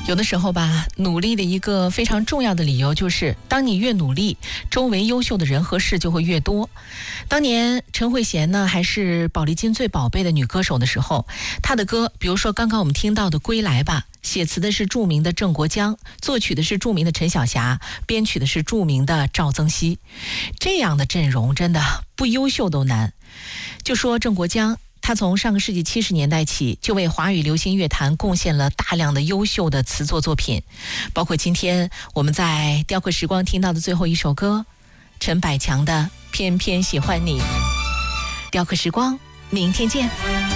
有的时候吧，努力的一个非常重要的理由就是，当你越努力，周围优秀的人和事就会越多。当年陈慧娴呢还是宝丽金最宝贝的女歌手的时候，她的歌，比如说刚刚我们听到的《归来吧》，写词的是著名的郑国江，作曲的是著名的陈小霞，编曲的是著名的赵增熹。这样的阵容真的不优秀都难。就说郑国江，他从上个世纪70年代起就为华语流行乐坛贡献了大量的优秀的词作作品，包括今天我们在雕刻时光听到的最后一首歌，陈百强的《偏偏喜欢你》。雕刻时光，明天见。